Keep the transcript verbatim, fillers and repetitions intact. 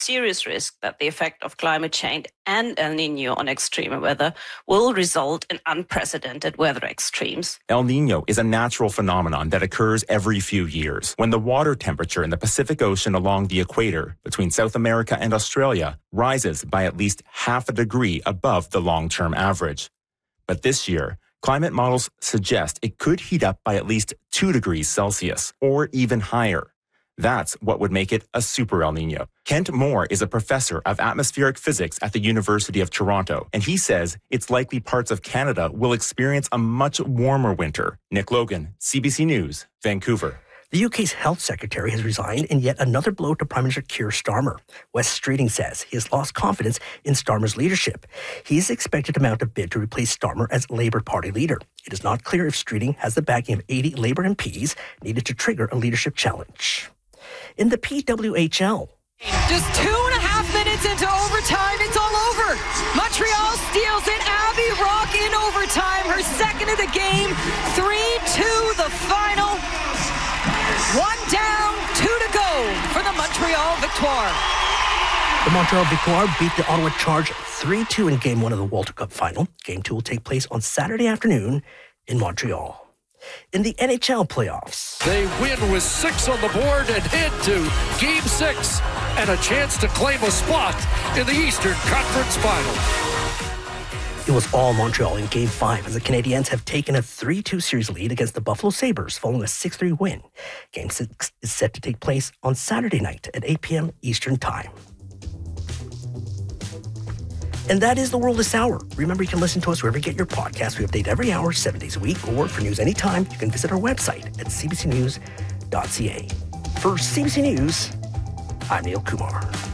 serious risk that the effect of climate change and El Nino on extreme weather will result in unprecedented weather extremes. El Nino is a natural phenomenon that occurs every few years when the water temperature in the Pacific Ocean along the equator between South America and Australia rises by at least half a degree above the long-term average. But this year, climate models suggest it could heat up by at least two degrees Celsius or even higher. That's what would make it a super El Nino. Kent Moore is a professor of atmospheric physics at the University of Toronto, and he says it's likely parts of Canada will experience a much warmer winter. Nick Logan, C B C News, Vancouver. The U K's health secretary has resigned in yet another blow to Prime Minister Keir Starmer. Wes Streeting says he has lost confidence in Starmer's leadership. He is expected to mount a bid to replace Starmer as Labour Party leader. It is not clear if Streeting has the backing of eighty Labour M Ps needed to trigger a leadership challenge. In the P W H L. Just two and a half minutes into overtime, it's all over. Montreal steals it. Abby Rock in overtime, her second of the game. three two the final. One down, two to go for the Montreal Victoire. The Montreal Victoire beat the Ottawa Charge three two in Game one of the Walter Cup final. Game two will take place on Saturday afternoon in Montreal. In the N H L playoffs, they win with six on the board and head to Game six and a chance to claim a spot in the Eastern Conference Final. It was all Montreal in Game five as the Canadiens have taken a three two series lead against the Buffalo Sabres following a six three win. Game six is set to take place on Saturday night at eight p.m. Eastern Time. And that is The World This Hour. Remember, you can listen to us wherever you get your podcasts. We update every hour, seven days a week, or for news anytime, you can visit our website at c b c news dot c a. For C B C News, I'm Neil Kumar.